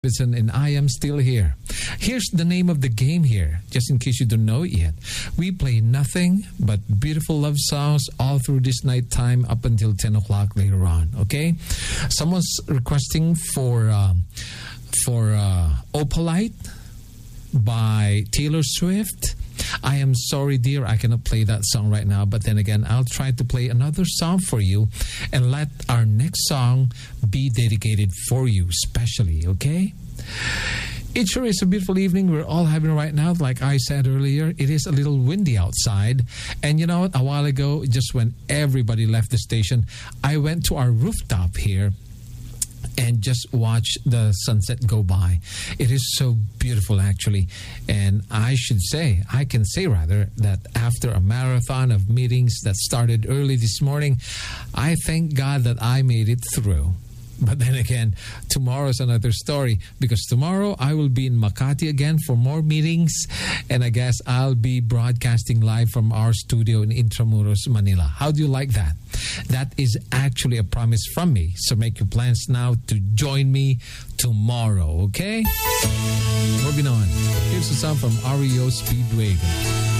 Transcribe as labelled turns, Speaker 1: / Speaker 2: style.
Speaker 1: Davidson, and I am still here. Here's the name of the game here, just in case you don't know it yet. We play nothing but beautiful love songs all through this night time up until 10 o'clock later on, okay? Someone's requesting for Opalite by Taylor Swift. I am sorry, dear, I cannot play that song right now, but then again, I'll try to play another song for you and let our next song be dedicated for you, specially, okay? It sure is a beautiful evening we're all having right now. Like I said earlier, it is a little windy outside. And you know what? A while ago, just when everybody left the station, I went to our rooftop here and just watch the sunset go by. It is so beautiful, actually. And I can say that after a marathon of meetings that started early this morning, I thank God that I made it through. But then again, tomorrow's another story, because tomorrow I will be in Makati again for more meetings, and I guess I'll be broadcasting live from our studio in Intramuros, Manila. How do you like that? That is actually a promise from me. So make your plans now to join me tomorrow, okay? Moving on. Here's a song from REO Speedwagon.